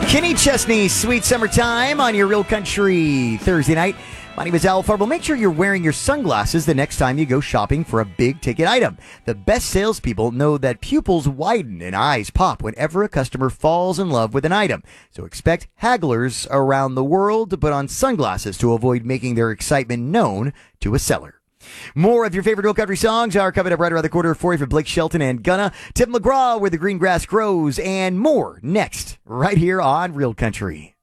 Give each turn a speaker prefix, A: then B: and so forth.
A: Kenny Chesney, Sweet Summertime on your Real Country Thursday night. My name is Al Farble. Make sure you're wearing your sunglasses the next time you go shopping for a big-ticket item. The best salespeople know that pupils widen and eyes pop whenever a customer falls in love with an item. So expect hagglers around the world to put on sunglasses to avoid making their excitement known to a seller. More of your favorite Real Country songs are coming up right around the corner for you from Blake Shelton and Gunna, Tim McGraw, Where the Green Grass Grows, and more next right here on Real Country.